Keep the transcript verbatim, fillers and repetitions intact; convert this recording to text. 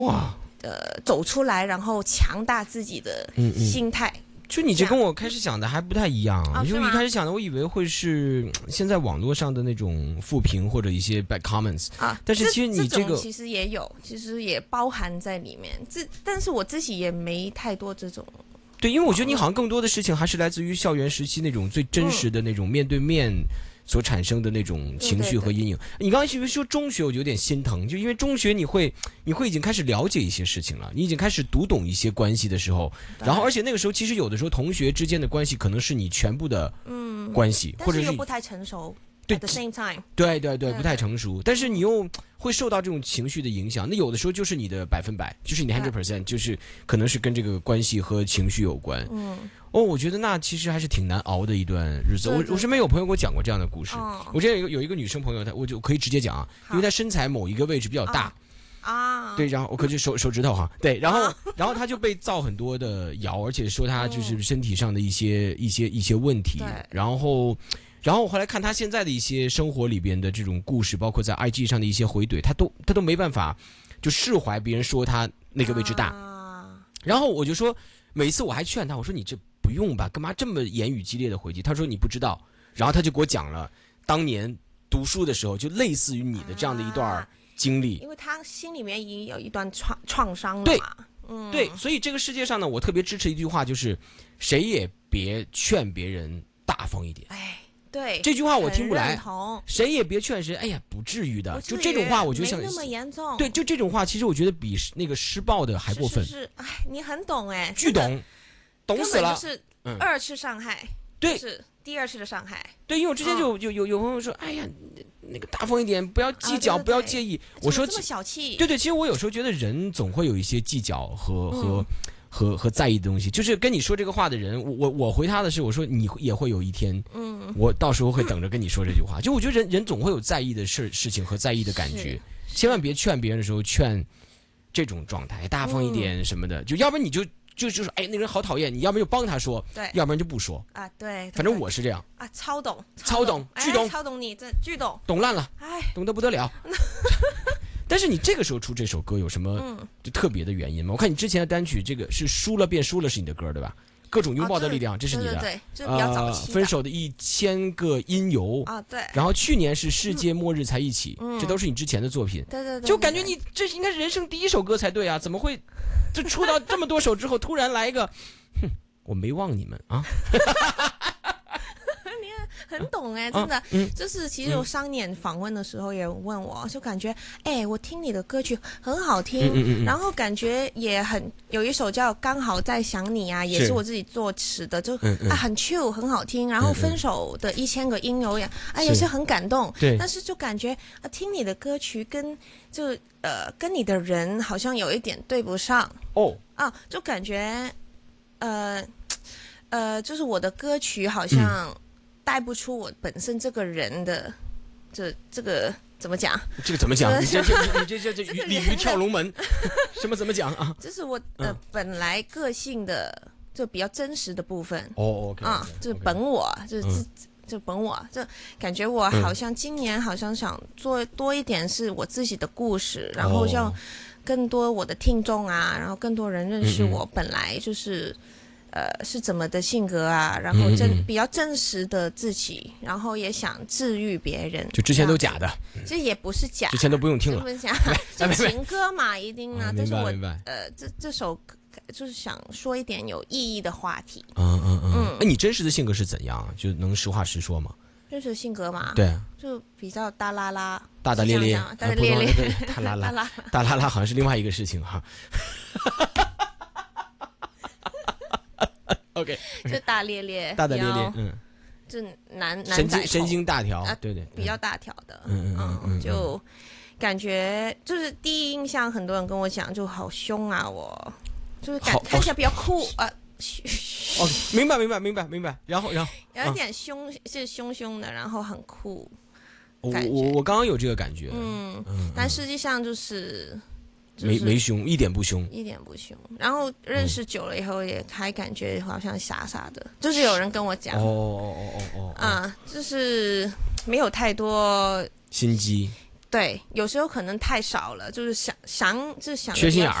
哇， 呃，走出来，然后强大自己的心态。嗯嗯就你这跟我开始想的还不太一样， 啊、 就一开始想的，我以为会是现在网络上的那种负评或者一些 bad comments 啊， 但是其实你这个其实也有，其实也包含在里面。这但是我自己也没太多这种。 对，因为我觉得你好像更多的事情还是来自于校园时期那种最真实的那种面对面所产生的那种情绪和阴影。对对对，你刚才说中学，我就有点心疼，就因为中学你会你会已经开始了解一些事情了，你已经开始读懂一些关系的时候，然后而且那个时候其实有的时候同学之间的关系可能是你全部的关系， 嗯、 或者是又不太成熟。 对 ，at the same time， 对对对，不太成熟，但是你又会受到这种情绪的影响。那有的时候就是你的百分百，就是你 hundred percent， 就是可能是跟这个关系和情绪有关。嗯，哦，我觉得那其实还是挺难熬的一段日子。我我身边有朋友给我讲过这样的故事。哦、我之前有有一个女生朋友，她我就可以直接讲啊，因为她身材某一个位置比较大。 啊， 对，然后我可就手手指头哈，对，然后、啊、然后他就被造很多的谣，而且说他就是身体上的一些、嗯、一些一些问题，然后。然后我后来看他现在的一些生活里边的这种故事，包括在 I G 上的一些回怼，他都他都没办法就释怀别人说他那个位置大。啊、然后我就说，每一次我还劝他，我说你这不用吧，干嘛这么言语激烈的回击？他说你不知道。然后他就给我讲了当年读书的时候，就类似于你的这样的一段经历。 啊、因为他心里面已经有一段创创伤了嘛。 对，嗯，对，所以这个世界上呢，我特别支持一句话，就是谁也别劝别人大方一点。 哎。对， 这句话我听不来，谁也别劝谁。哎呀，不至于的，就这种话，我就想没那么严重。 对，就这种话，其实我觉得比那个施暴的还过分。 是是是，哎，你很懂哎， 巨懂，懂死了， 就是二次伤害， 对， 是第二次的伤害。 对，因为我之前就有有有朋友说，哎呀，那个大方一点，不要计较，不要介意。我说这么小气。 对对，其实我有时候觉得人总会有一些计较和和。和和在意的东西，就是跟你说这个话的人，我我我回他的是，我说你也会有一天，嗯，我到时候会等着跟你说这句话。就我觉得人人总会有在意的事事情和在意的感觉，千万别劝别人的时候劝这种状态，大方一点什么的，嗯、就要不然你就就就说，哎，那个人好讨厌，你要不然就帮他说， 对， 要不然就不说啊，对， 反正我是这样啊，超懂， 超懂，巨懂， 超懂你，这巨懂， 懂烂了， 哎， 懂得不得了。但是你这个时候出这首歌有什么就特别的原因吗？我看你之前的单曲，这个是输了变输了是你的歌对吧？各种拥抱的力量， 哦、 这是你的， 对对对，这比较早期的、呃。分手的一千个因由啊，对。 然后去年是世界末日才一起， 嗯、 这都是你之前的作品。 对对 对, 对。 就感觉你这应该是人生第一首歌才对啊，怎么会就出到这么多首之后，突然来一个，哼，我没忘你们啊。 很懂哎、欸，真的、啊嗯，就是其实我上年访问的时候也问我，就感觉哎、欸，我听你的歌曲很好听，嗯嗯嗯然后感觉也很有一首叫《刚好在想你》啊，也是我自己作词的，就嗯嗯啊很 chill 很好听。然后分手的一千个因由呀，哎、啊、也是很感动。 对， 但是就感觉啊，听你的歌曲跟就呃跟你的人好像有一点对不上哦啊，就感觉呃呃，就是我的歌曲好像、嗯。带不出我本身这个人的，这这个怎么讲？ 这个怎么讲？你这这你这这这鲤鱼跳龙门，什么怎么讲啊？ 这是我呃、嗯、本来个性的，就比较真实的部分。 哦 ，OK 啊，就是本我，就是、嗯、就本我，就感觉我好像今年好像想做多一点是我自己的故事，然后让更多我的听众啊，然后更多人认识我本来就是。呃，是怎么的性格啊？然后真、嗯、比较真实的自己，然后也想治愈别人。 就之前都假的， 其实也不是假， 之前都不用听了。 不是假，就情歌嘛，一定啊。但是我呃，这这首就是想说一点有意义的话题。 嗯嗯嗯。哎，你真实的性格是怎样？就能实话实说吗？ 真实的性格嘛， 对， 就比较大拉拉、 大大咧咧、 大大咧咧、 大拉拉、大拉拉，好像是另外一个事情哈。OK， 就大咧咧， 大大咧咧，嗯， 就男神经神经大条、啊，对对， 比较大条的， 嗯嗯嗯， 就感觉就是第一印象，很多人跟我讲就好凶啊，我就是感看起来比较酷啊。 哦，明白明白明白明白，然后然后有一点凶，是凶凶的，然后很酷。 我我我刚刚有这个感觉， 嗯嗯，但实际上就是。 没没凶，一点不凶， 一点不凶。然后认识久了以后，也还感觉好像傻傻的。就是有人跟我讲， 哦哦哦哦哦， 啊，就是没有太多心机， 对，有时候可能太少了，就是想想就是想缺心眼儿